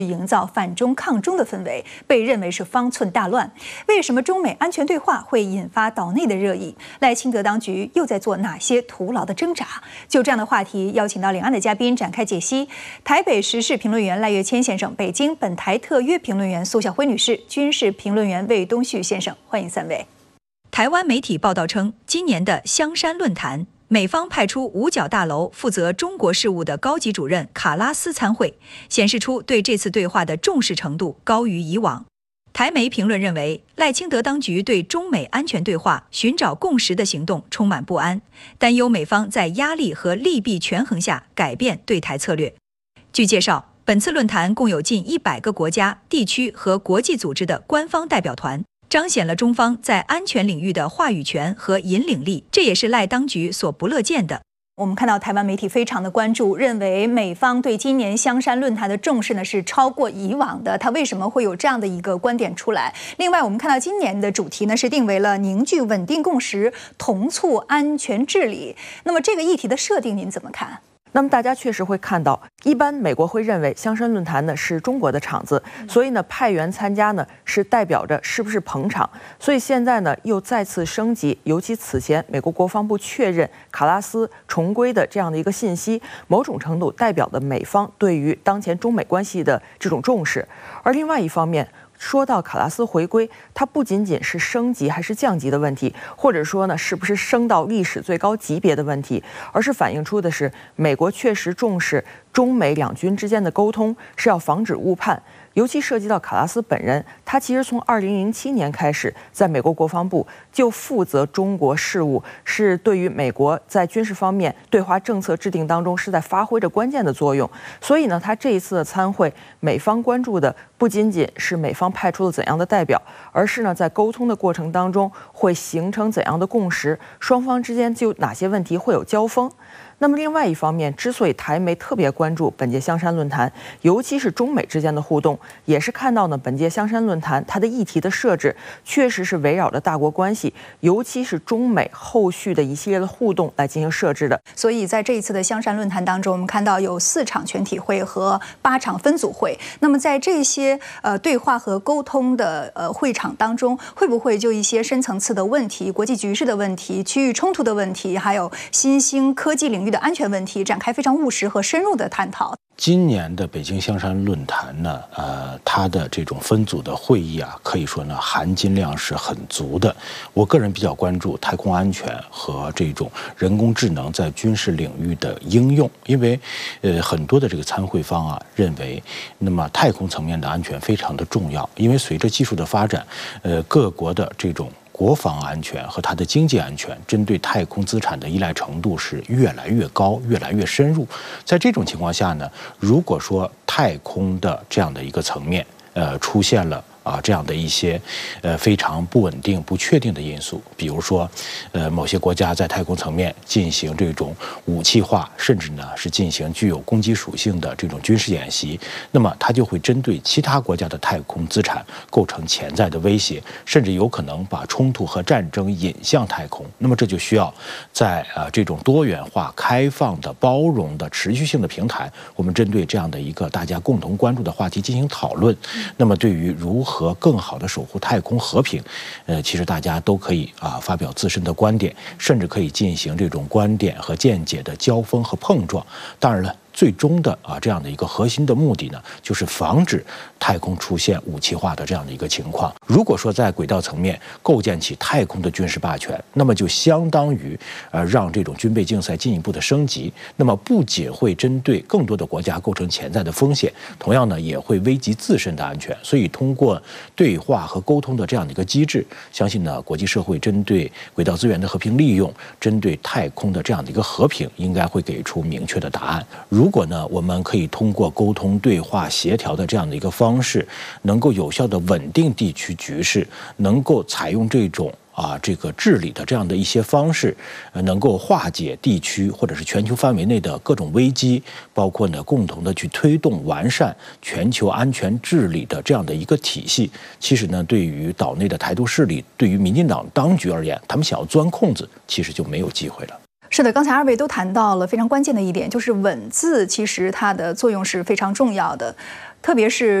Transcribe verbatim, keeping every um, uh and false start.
营造反中抗中的氛围，被认为是方寸大乱。为什么中美安全对话会引发岛内的热议？赖清德当局又在做哪些徒劳的挣扎？就这样的话题，邀请到两岸的嘉宾展开解析。台北时事评论员赖岳谦先生，北京本台特约评论员苏晓辉女士，军事评论员魏东旭先生，欢迎三位。台湾媒体报道称，今年的香山论坛，美方派出五角大楼负责中国事务的高级主任卡拉斯参会，显示出对这次对话的重视程度高于以往。台媒评论认为，赖清德当局对中美安全对话寻找共识的行动充满不安，担忧美方在压力和利弊权衡下改变对台策略。据介绍，本次论坛共有近一百个国家、地区和国际组织的官方代表团，彰显了中方在安全领域的话语权和引领力，这也是赖当局所不乐见的。我们看到台湾媒体非常的关注，认为美方对今年香山论坛的重视呢是超过以往的。他为什么会有这样的一个观点出来？另外，我们看到今年的主题呢是定为了凝聚稳定共识，同促安全治理。那么这个议题的设定您怎么看？ 那么大家确实会看到，一般美国会认为香山论坛呢是中国的场子，所以呢派员参加呢是代表着是不是捧场。所以现在呢又再次升级，尤其此前美国国防部确认卡拉斯重归的这样的一个信息，某种程度代表了美方对于当前中美关系的这种重视。而另外一方面，说到卡拉斯回归，它不仅仅是升级还是降级的问题，或者说呢是不是升到历史最高级别的问题，而是反映出的是美国确实重视中美两军之间的沟通，是要防止误判。尤其涉及到卡拉斯本人，他其实从二零零七年开始，在美国国防部就负责中国事务，是对于美国在军事方面对华政策制定当中是在发挥着关键的作用。所以呢，他这一次的参会，美方关注的不仅仅是美方派出了怎样的代表，而是呢在沟通的过程当中会形成怎样的共识，双方之间就哪些问题会有交锋。那么另外一方面，之所以台媒特别关注本届香山论坛，尤其是中美之间的互动，也是看到呢本届香山论坛它的议题的设置确实是围绕着大国关系，尤其是中美后续的一系列的互动来进行设置的。 所以在这一次的香山论坛当中，我们看到有四场全体会和八场分组会。那么在这些呃对话和沟通的呃会场当中，会不会就一些深层次的问题、国际局势的问题、区域冲突的问题，还有新兴科技领域的安全问题展开非常务实和深入的探讨？ 今年的北京香山论坛呢，呃，它的这种分组的会议啊，可以说呢含金量是很足的。我个人比较关注太空安全和这种人工智能在军事领域的应用，因为呃很多的这个参会方啊认为，那么太空层面的安全非常的重要，因为随着技术的发展，呃各国的这种国防安全和它的经济安全针对太空资产的依赖程度是越来越高，越来越深入。在这种情况下呢，如果说太空的这样的一个层面呃出现了啊，这样的一些呃非常不稳定、不确定的因素，比如说，呃，某些国家在太空层面进行这种武器化，甚至呢是进行具有攻击属性的这种军事演习，那么它就会针对其他国家的太空资产构成潜在的威胁，甚至有可能把冲突和战争引向太空。那么这就需要在啊、呃、这种多元化、开放的、包容的、持续性的平台，我们针对这样的一个大家共同关注的话题进行讨论。那么对于如何和更好的守护太空和平，呃，其实大家都可以啊发表自身的观点，甚至可以进行这种观点和见解的交锋和碰撞。当然了，最终的啊这样的一个核心的目的呢，就是防止太空出现武器化的这样的一个情况。如果说在轨道层面构建起太空的军事霸权，那么就相当于呃让这种军备竞赛进一步的升级，那么不仅会针对更多的国家构成潜在的风险，同样呢也会危及自身的安全。所以通过对话和沟通的这样的一个机制，相信呢国际社会针对轨道资源的和平利用，针对太空的这样的一个和平，应该会给出明确的答案。如果呢我们可以通过沟通、对话、协调的这样的一个方式，能够有效的稳定地区局势，能够采用这种啊，这个治理的这样的一些方式，呃，能够化解地区或者是全球范围内的各种危机，包括呢共同的去推动完善全球安全治理的这样的一个体系。其实呢，对于岛内的台独势力，对于民进党当局而言，他们想要钻空子，其实就没有机会了。 是的，刚才二位都谈到了非常关键的一点，就是稳字其实它的作用是非常重要的。 特别是